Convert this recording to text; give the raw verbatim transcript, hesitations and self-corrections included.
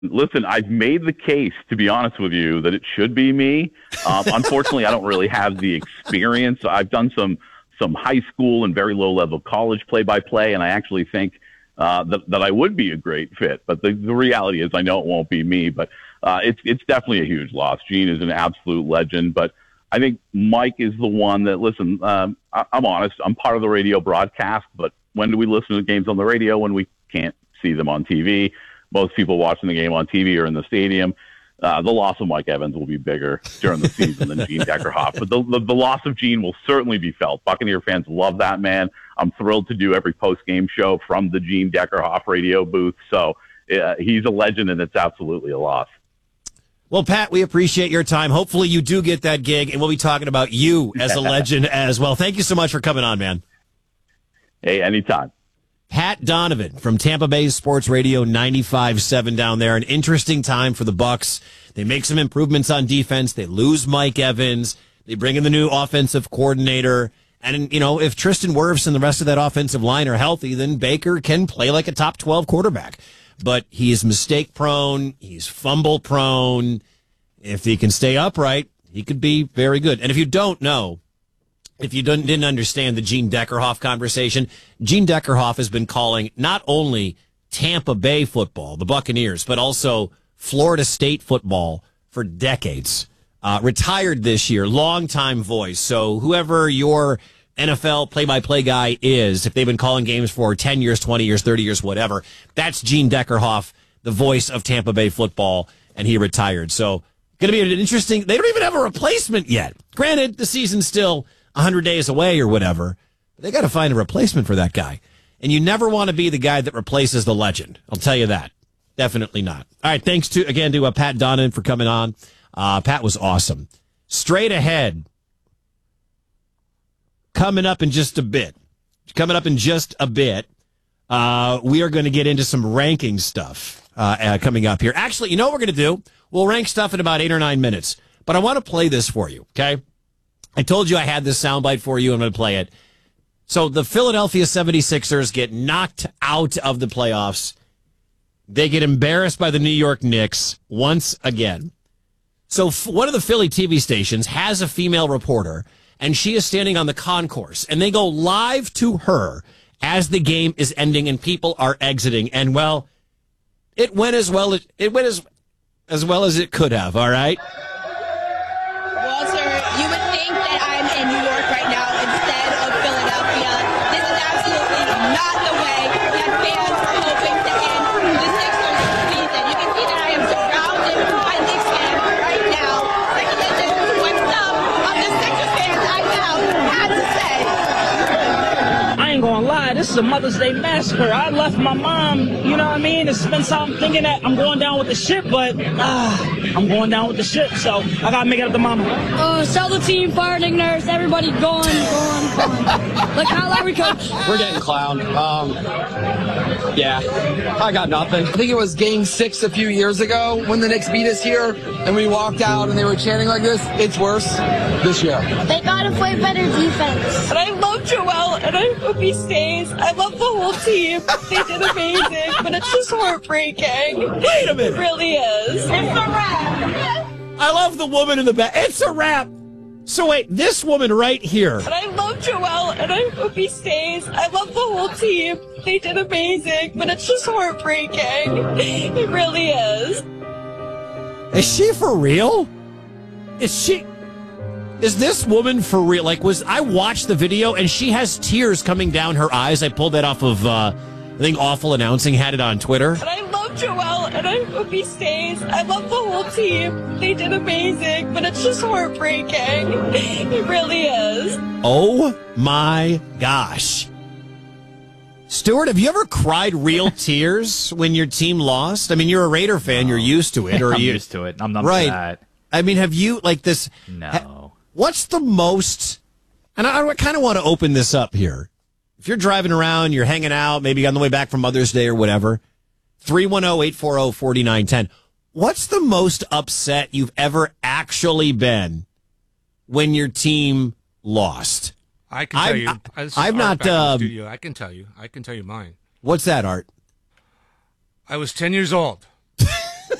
Listen, I've made the case, to be honest with you, that it should be me. Um, unfortunately, I don't really have the experience. I've done some some high school and very low-level college play-by-play, and I actually think uh, that, that I would be a great fit. But the, the reality is I know it won't be me, but uh, it's it's definitely a huge loss. Gene is an absolute legend, but I think Mike is the one that, listen, um, I, I'm honest, I'm part of the radio broadcast, but when do we listen to the games on the radio when we can't see them on T V? Most people watching the game on T V or in the stadium. Uh, the loss of Mike Evans will be bigger during the season than Gene Deckerhoff. But the, the, the loss of Gene will certainly be felt. Buccaneer fans love that man. I'm thrilled to do every post-game show from the Gene Deckerhoff radio booth. So uh, he's a legend, and it's absolutely a loss. Well, Pat, we appreciate your time. Hopefully you do get that gig, and we'll be talking about you as a legend as well. Thank you so much for coming on, man. Hey, anytime. Pat Donovan from Tampa Bay Sports Radio ninety-five point seven down there. An interesting time for the Bucs. They make some improvements on defense. They lose Mike Evans. They bring in the new offensive coordinator. And, you know, if Tristan Wirfs and the rest of that offensive line are healthy, then Baker can play like a top twelve quarterback. But he is mistake prone. He's fumble prone. If he can stay upright, he could be very good. And if you don't know, if you didn't, didn't understand the Gene Deckerhoff conversation, Gene Deckerhoff has been calling not only Tampa Bay football, the Buccaneers, but also Florida State football for decades. Uh, retired this year, longtime voice. So whoever your N F L play-by-play guy is, if they've been calling games for ten years, twenty years, thirty years, whatever, that's Gene Deckerhoff, the voice of Tampa Bay football, and he retired. So going to be an interesting, they don't even have a replacement yet. Granted, the season's still one hundred days away or whatever. But they got to find a replacement for that guy. And you never want to be the guy that replaces the legend. I'll tell you that. Definitely not. All right, thanks to again to uh, Pat Donovan for coming on. Uh, Pat was awesome. Straight ahead, coming up in just a bit. Coming up in just a bit, uh, we are going to get into some ranking stuff uh, uh, coming up here. Actually, you know what we're going to do? We'll rank stuff in about eight or nine minutes. But I want to play this for you, okay? I told you I had this soundbite for you. I'm going to play it. So the Philadelphia seventy-sixers get knocked out of the playoffs. They get embarrassed by the New York Knicks once again. So f- one of the Philly T V stations has a female reporter, and she is standing on the concourse, and they go live to her as the game is ending and people are exiting. And, well, it went as well as it went as, as well as it could have, all right? Walter, you would think that I'm in New York right now instead of Philadelphia. This is absolutely not the way that fans are hoping to end the Sixers season. You can see that I am surrounded by Knicks fans right now. Take a listen to what some of the Sixers fans I found had to say. I ain't gonna lie, this is a Mother's Day massacre. I left my mom, you know what I mean, to spend time thinking that I'm going down with the ship, but ah, I'm going down with the ship, so I gotta make it up to mama. Uh, sell the team, fire Nick Nurse, everybody gone, gone, gone. Like Kyle Lowry, coach. We're getting clowned. Um, yeah, I got nothing. I think it was game six a few years ago when the Knicks beat us here, and we walked out and they were chanting like this. It's worse this year. They gotta play better defense. And I love Joel, and I hope he stays. I love the whole team. They did amazing, but it's just heartbreaking. Wait a minute. It really is. It's a wrap. I love the woman in the back. It's a wrap. So wait, this woman right here. And I love Joel, and I hope he stays. I love the whole team. They did amazing, but it's just heartbreaking. It really is. Is she for real? Is she... Is this woman for real? Like, was I watched the video and she has tears coming down her eyes. I pulled that off of, uh, I think Awful Announcing had it on Twitter. And I love Joel, and I hope he stays. I love the whole team. They did amazing, but it's just heartbreaking. It really is. Oh my gosh. Stuart, have you ever cried real tears when your team lost? I mean, you're a Raider fan. You're used to it. Or I'm you, used to it. I'm not right. that. I mean, have you, like this... No. Ha, what's the most... And I, I kind of want to open this up here. If you're driving around, you're hanging out, maybe on the way back from Mother's Day or whatever, three one zero, eight four zero, four nine one zero. What's the most upset you've ever actually been when your team lost? I can tell I've, you. I, This is I've Art not... back in the Um, studio. I can tell you. I can tell you mine. what's that, Art? I was ten years old.